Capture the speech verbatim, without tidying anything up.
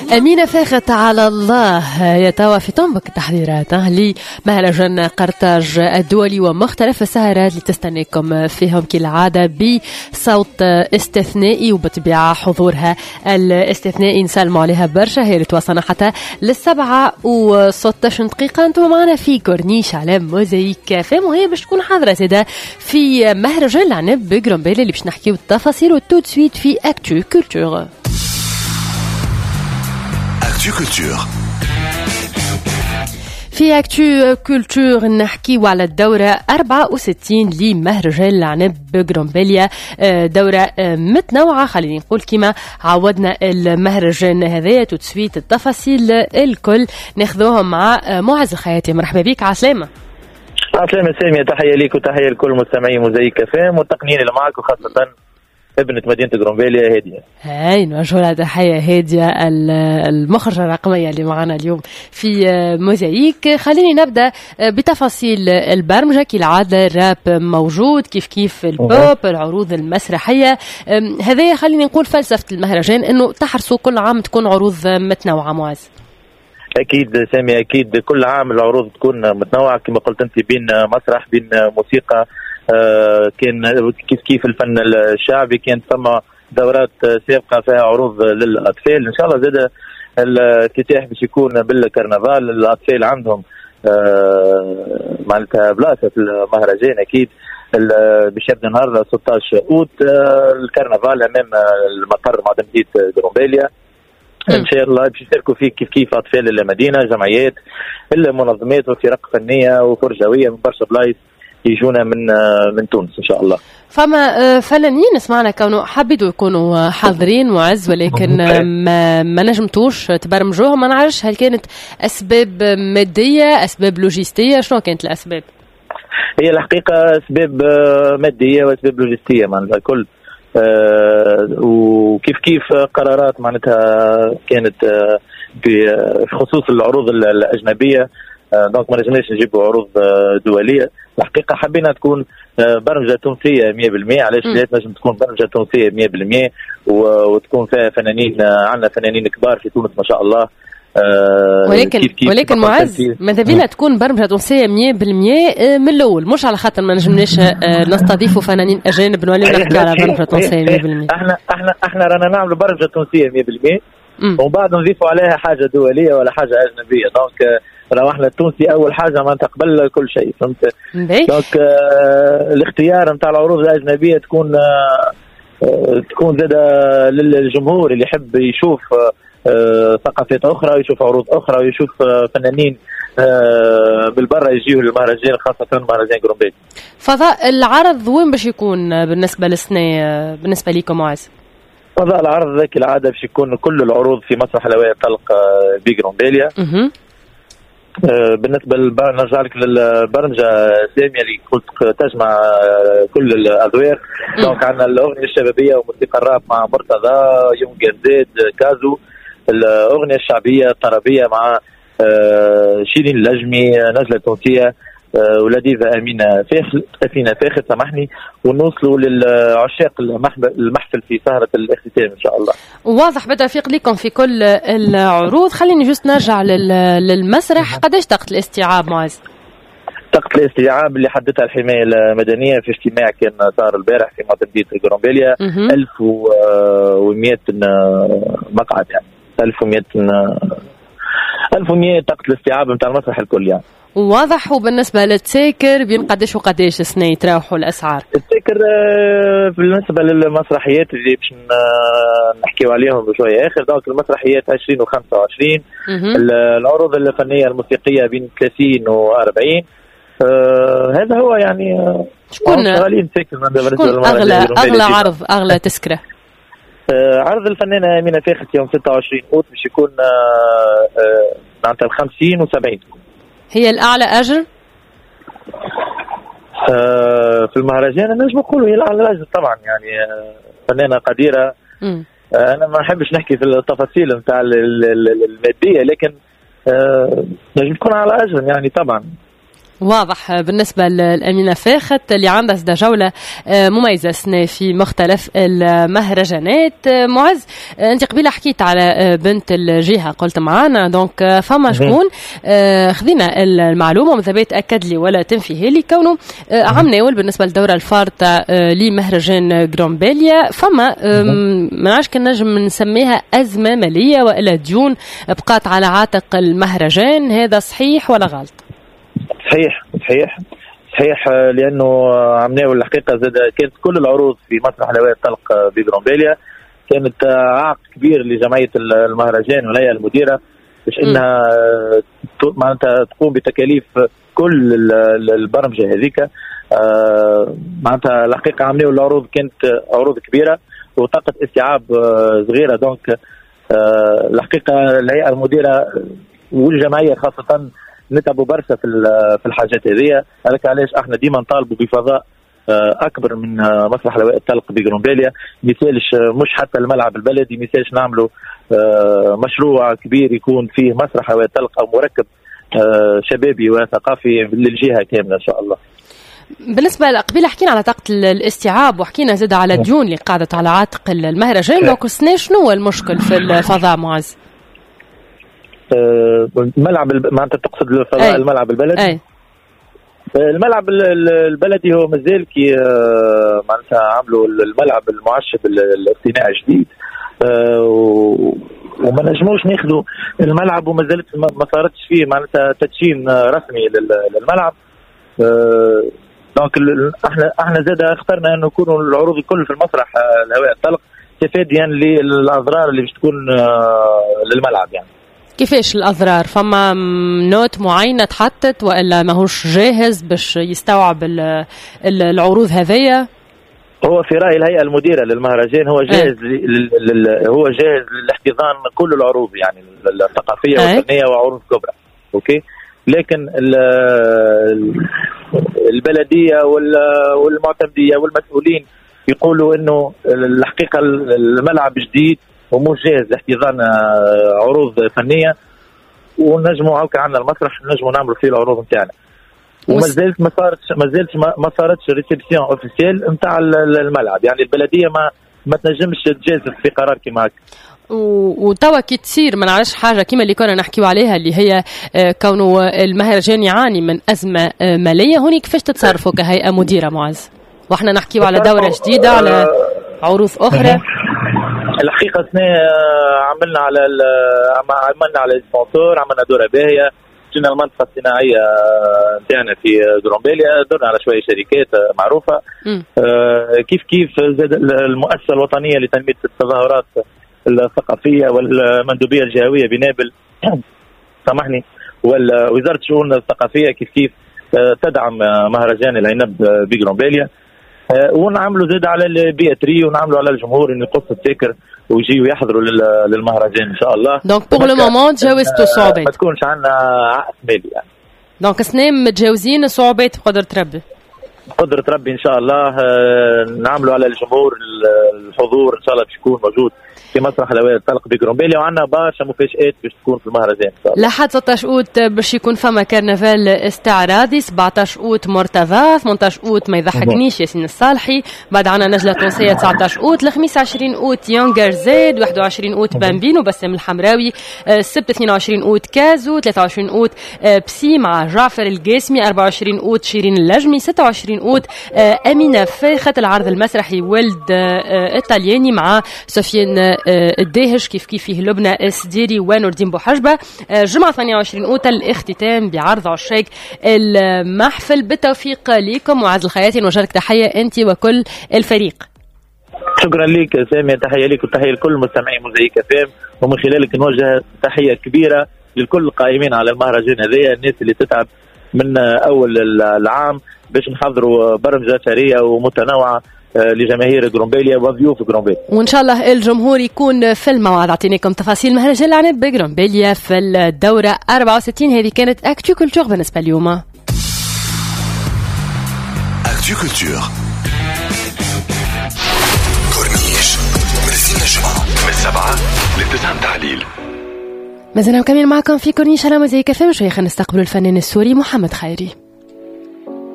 أمينة فاخت على الله يتوا في طنبك التحضيرات لمهرجان قرطاج الدولي ومختلف السهرات اللي تستنيكم فيهم كالعادة بصوت استثنائي وبطبيعة حضورها الاستثنائي نسلموا عليها برشا. هي اللي توصلنا حتى للسبعة وستة دقيقة. انتم معنا في كورنيش على موزايك كافيه وهي باش تكون حاضرة زادا في مهرجان العنب بجرومبيل اللي باش نحكيو التفاصيل وتو سويت في اكتو كولتور. في اكتو كولتور نحكيو على الدورة أربعة وستين لمهرجان العنب بجرومبيليا، دورة متنوعة. خليني نقول كما عودنا المهرجان هذايا تسويت التفاصيل الكل ناخذوهم مع معز الخياتي. مرحبا بك. عسلامة. عسلامة سامية، تحية ليك وتحية لكل مستمعي موزايك فام والتقنيين اللي معك وخاصة ابنة مدينة جرومبيليا هادية. هاي نوجه لها تحية هادية المخرجة الرقمية اللي معنا اليوم في موزايك. خليني نبدأ بتفاصيل البرمجة. كالعادة الراب موجود، كيف كيف البوب، العروض المسرحية. هذا خليني نقول فلسفة المهرجان انه تحرصوا كل عام تكون عروض متنوعة. معز اكيد سامي، اكيد كل عام العروض تكون متنوعة كما قلت انت، بين مسرح بين موسيقى، آه كان كيف كيف الفن الشعبي، كانت ثم دورات سابقة فيها عروض للأطفال. إن شاء الله زاد الافتتاح باش يكون بالكرنفال. الأطفال عندهم آه معناتها بلاصة في المهرجان أكيد. باش يبدا نهار ستة عشر أوت آه الكرنفال أمام المقر مع مدينة جرومبيليا. ان شاء الله باش يشاركوا فيه كيف كيف اطفال المدينه، جمعيات، المنظمات وفرق فنيه وفرجويه من برشا بلايص يجونا من من تونس ان شاء الله. فما فنانين سمعنا كانوا حبيتوا يكونوا حاضرين معز، ولكن ما, ما نجمتوش تبرمجوهم. ما نعرفش هل كانت اسباب ماديه، اسباب لوجستيه، شنو كانت الاسباب؟ هي الحقيقه اسباب ماديه واسباب لوجستيه معناتها الكل. آه وكيف كيف قرارات معناتها كانت آه بخصوص العروض الأجنبية. آه دونك ما نجمناش نجيبوا عروض آه دولية. الحقيقة حبينا تكون آه برمجة تونسية مية بالمية. علاش لا تنجم تكون برمجة تونسية مية بالمية وتكون فيها فنانين. آه عندنا فنانين كبار في تونس ما شاء الله. آه ولكن كيف كيف ولكن معز ماذا بينا تكون برمجة تونسية مية بالمية من الأول، مش على خاطر ما نجمناش نستضيفوا فنانين أجانب نولي نحكي على برمجة تونسية مية بالمية. احنا احنا احنا رانا نعملوا برمجة تونسية مية بالمية ومن بعد نضيفوا عليها حاجة دولية ولا حاجة أجنبية. دونك لو احنا التونسي أول حاجة ما تقبل كل شيء، فهمت؟ دونك آه الاختيار نتاع العروض الأجنبية تكون آه تكون زادة للجمهور اللي يحب يشوف آه آه، ثقافات أخرى، يشوف عروض أخرى، ويشوف آه، فنانين آه، بالبرة يجيوا للمهرجان، خاصة مهرجان جرومبيل. فضاء العرض وين باش يكون بالنسبة للسنة بالنسبة لكم معز؟ فضاء العرض ذاك العادة باش يكون كل العروض في مسرح الهواء الطلق آه، بجرومبيليا. آه، بالنسبة نرجع لك للبرمجة سامية اللي قلت تجمع آه، كل الأذواق. دونك عندنا الأغنية الشبابية وموسيقى الراب مع مرتضى، يوم جرداد، كازو. الأغنية الشعبية الطربية مع آه شيرين اللجمي، نجلة تونسية، آه ولذيذة أمينة فاخر أمينة فاخر سامحني. ونوصلوا للعشاق المحفل في سهرة الاختتام إن شاء الله. واضح بالتوفيق لكم في كل العروض. خليني جست نرجع للمسرح. قداش طاقة الاستيعاب معز؟ طاقة الاستيعاب اللي حددها الحماية المدنية في اجتماع كان صار البارح في مدينة جرومبيليا ألف ومئة مقعد، يعني ألف ومئة ألف ومئة طاقة الاستيعاب نتاع المسرح الكل يعني. واضح. وبالنسبة للتساكر بين قداش وقداش السنة يتراوحوا الأسعار؟ التساكر بالنسبة للمسرحيات اللي باش نحكيو عليهم بشوية آخر. دونك المسرحيات عشرين وخمسة وعشرين، العروض الفنية الموسيقية بين ثلاثين وأربعين. آه هذا هو يعني. شكون شكون أغلى أغلى عرض أغلى تذكرة؟ آه عرض الفنانة أمينة فاخت يوم ستة وعشرين أوت باش يكون آه آه خمسين وسبعين. هي الأعلى أجر؟ آه في المهرجان أنا نجم نقول هي الأعلى أجر طبعا، يعني آه فنانة قديرة. آه أنا ما نحبش نحكي في التفاصيل نتاع المادية، لكن آه نجم تكون على أجر يعني طبعا. واضح بالنسبة لأمينة فاخت اللي عندها سدا جولة مميزة سنة في مختلف المهرجانات. معز، أنت قبيلة حكيت على بنت الجهة قلت معانا دونك فما شكون خذينا المعلومة ومذا تأكد لي ولا تنفيه لي كونه عم ناول بالنسبة للدورة الفارطة لمهرجان غرومبيليا فما منعش كان نجم نسميها أزمة مالية وإلا ديون بقات على عاتق المهرجان، هذا صحيح ولا غلط؟ صحيح صحيح صحيح لانه عملنا الحقيقه زاد كانت كل العروض في مسرح الهواء الطلق بغرومبيليا كانت عائق كبير لجمعيه المهرجان والهيئه المديره باش انها معناتها تقوم بتكاليف كل البرمجه هذيك. معناتها الحقيقه عملنا العروض كانت عروض كبيره وطاقه استيعاب صغيره، دونك الحقيقه الهيئه المديره والجمعيه خاصه نتعبوا برشا في في الحاجات هذه. هذاك علاش احنا ديما نطالبوا بفضاء اكبر من مسرح الهواء الطلق بغرومبيليا. مثالش مش حتى الملعب البلدي، مثالش نعملوا مشروع كبير يكون فيه مسرح هواء الطلق او مركب شبابي وثقافي للجهه كامله ان شاء الله. بالنسبة قبيل حكينا على طاقة الاستيعاب وحكينا زاد على الديون اللي قاعدة على عاتق المهرجان، دونك شنو هو المشكل في الفضاء معز؟ الملعب معناتها تقصد الفضاء الملعب البلدي؟ أي. الملعب البلدي هو مازال كي معناتها عملوا الملعب المعشب الاصطناعي الجديد وما نجموش ناخذوا الملعب وما زالت ما صارتش فيه معناتها تدشين رسمي للملعب. دونك احنا احنا زاد اخترنا انه يكونوا العروض الكل في المسرح الهواء الطلق تفاديا للاضرار اللي باش تكون للملعب. يعني كيفاش الأضرار؟ فما نوت معينة تحطت وإلا ماهوش جاهز باش يستوعب العروض هذية؟ هو في رأي الهيئة المديرة للمهرجان هو جاهز لل... هو جاهز لاحتضان كل العروض يعني الثقافية والفنية وعروض كبرى. أوكي، لكن البلدية والمعتمدية والمسؤولين يقولوا إنه الحقيقة الملعب جديد ومش جاهز لاحتضان عروض فنيه ونجموا هكا عندنا المسرح نجموا نعملوا فيه العروض نتاعنا. وما زالت ما صارتش ما زالت ما صارتش ريسبسيون اوفيسيال نتاع الملعب، يعني البلديه ما ما تنجمش تجازف في قرار كيما هكا. وتوا كي تصير ما نعرفش حاجه كيما اللي كنا نحكيو عليها اللي هي كونه المهرجان يعاني من ازمه ماليه، هوني كيفاش تتصرفوا كهيئه مديره معز؟ واحنا نحكيو على دوره جديده على عروض اخرى. الحقيقه سنة عملنا على عملنا على السبونسور، عملنا دوره باهيه، جينا المنطقه الصناعيه نتاعنا في غرومبيليا، درنا على شويه شركات معروفه. آه كيف كيف زاد المؤسسه الوطنيه لتنميه التظاهرات الثقافيه والمندوبيه الجهويه بنابل سامحني ووزاره الشؤون الثقافيه كيف كيف تدعم مهرجان العنب بغرومبيليا. أه ونعملوا زاد على البياتري ونعملوا على الجمهور انه يقص التذاكر ويجيوا يحضروا للمهرجان ان شاء الله. دونك بوغ لو مومون تجاوزتوا الصعوبات، ما تكونش عندنا عائق مالي يعني. دونك سنين متجاوزين الصعوبات بقدرة ربي. بقدرة ربي ان شاء الله. أه نعملوا على الجمهور الحضور ان شاء الله باش يكون موجود في مسرح الهواء الطلق بغرومبيليا، وعندنا برشا مفاجآت باش تكون في المهرجان ان شاء الله. لحد ستة عشر اوت باش يكون فما كرنفال استعراضي، سبعة عشر اوت مرتضى، ثمانية عشر اوت ما يضحكنيش ياسين الصالحي، بعد عندنا نجلة تونسية تسعة عشر اوت، الخميس عشرين اوت يونغر زيد، واحد وعشرين اوت بامبينو بسام الحمراوي، السبت اثنين وعشرين اوت كازو، ثلاثة وعشرين اوت بسي مع جعفر القاسمي، أربعة وعشرين اوت شيرين اللجمي، ستة وعشرين اوت أمينة فاخت، العرض المسرحي ولد إيطالياني مع سفيان الداهش كيف كيف فيه لبنى السديري ونور الدين بوحجبة. جمعة ثمانية وعشرين اوت الاختتام بعرض عشاق المحفل. بالتوفيق لكم معز الخياتي، نوجهلك تحية أنت وكل الفريق. شكرا لك سامية، تحية لك وتحية لكل مستمعي موزايك اف ام، ومن خلالك نوجه تحية كبيرة لكل القائمين على المهرجان هذايا، الناس اللي تتعب من أول العام باش نحضروا برمجة ثرية ومتنوعة لجماهير غرومبيليا وضيوف غرومبيليا، وان شاء الله الجمهور يكون في الموعد. اعطيناكم تفاصيل مهرجان العنب بغرومبيليا في الدوره أربعة وستين. هذه كانت اكتو كولتور بالنسبه اليوم. اكتو كولتور كورنيش من الجمعة من السبعة للتسعة متاع الليل. مازلنا مكملين معكم في كورنيش على موزايك اف ام. شويه خلينا نستقبلوا الفنان السوري محمد خيري.